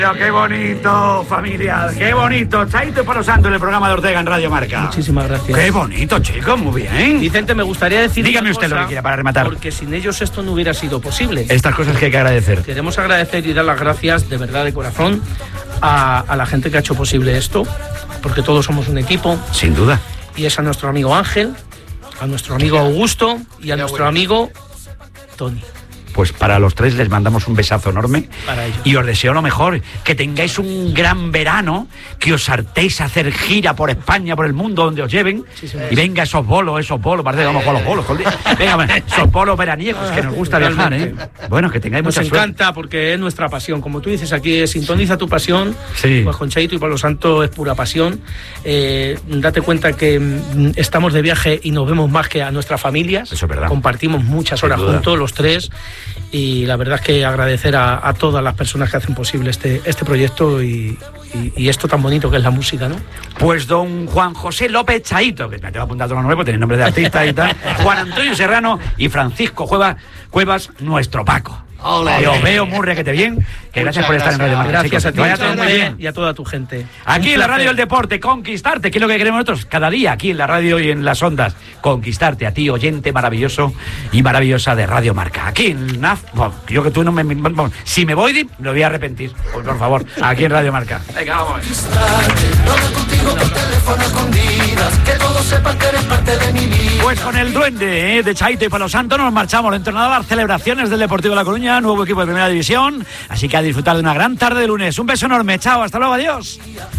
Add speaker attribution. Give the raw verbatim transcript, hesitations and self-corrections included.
Speaker 1: Pero qué bonito, familia, qué bonito. Chaito y Palo Santo en el programa de Ortega en Radio Marca.
Speaker 2: Muchísimas gracias.
Speaker 1: Qué bonito, chicos, muy bien.
Speaker 2: Vicente, me gustaría decir.
Speaker 1: Dígame usted lo que quiera para rematar.
Speaker 2: Porque sin ellos esto no hubiera sido posible.
Speaker 1: Estas cosas que hay que agradecer.
Speaker 2: Queremos agradecer y dar las gracias de verdad, de corazón, a, a la gente que ha hecho posible esto, porque todos somos un equipo.
Speaker 1: Sin duda.
Speaker 2: Y es a nuestro amigo Ángel, a nuestro amigo Augusto y a nuestro amigo Tony.
Speaker 1: Pues para los tres les mandamos un besazo enorme
Speaker 2: Para ellos.
Speaker 1: y os deseo lo mejor, que tengáis un gran verano, que os hartéis a hacer gira por España, por el mundo, donde os lleven, sí, sí, y venga esos bolos, esos bolos, parece que vamos con los bolos, con... venga, esos bolos veraniegos, que nos gusta viajar, ¿eh? Bueno, que tengáis
Speaker 2: Nos
Speaker 1: mucha suerte.
Speaker 2: Nos encanta porque es nuestra pasión, como tú dices aquí, sintoniza tu pasión,
Speaker 1: sí.
Speaker 2: Pues con Chaito y Palo Santo es pura pasión, eh, date cuenta que mm, estamos de viaje y nos vemos más que a nuestras familias.
Speaker 1: Eso es verdad.
Speaker 2: Compartimos muchas horas juntos, los tres. Y la verdad es que agradecer a, a todas las personas que hacen posible este, este proyecto y, y, y esto tan bonito que es la música, ¿no?
Speaker 1: Pues don Juan José López Chaito, que me te va a apuntar todo lo nuevo, tiene nombre de artista y tal, Juan Antonio Serrano y Francisco Cuevas, Cuevas nuestro Paco.
Speaker 3: Olé.
Speaker 1: Os veo muy requete bien, que gracias por estar en Radio Marca.
Speaker 2: Gracias a ti,
Speaker 1: vaya todo muy bien.
Speaker 2: Y a toda tu gente.
Speaker 1: Aquí en la radio del deporte, conquistarte, que es lo que queremos nosotros cada día, aquí en la radio y en las ondas, conquistarte a ti, oyente maravilloso y maravillosa de Radio Marca. Aquí en N A F, bueno, yo que tú no me... Bueno, si me voy, me voy a arrepentir, pues, por favor, aquí en Radio Marca. Venga, vamos. Pues con el duende ¿eh? de Chaito y Palo Santo nos marchamos, entrenado a las celebraciones del Deportivo de La Coruña, nuevo equipo de Primera División, así que a disfrutar de una gran tarde de lunes. Un beso enorme, chao, hasta luego, adiós.